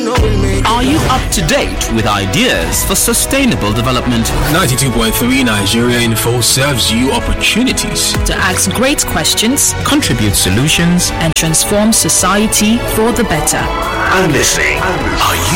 Are you up to date with ideas for sustainable development? 92.3 Nigeria Info serves you opportunities to ask great questions, contribute solutions, and transform society for the better. I'm listening. Are you